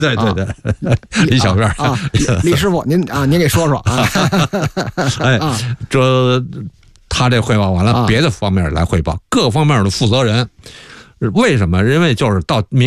对对对，李小院啊，李师傅，您给说说啊。 哎，这他这汇报完了，别的方面来汇报，各方面的负责人。为什么？因为就是到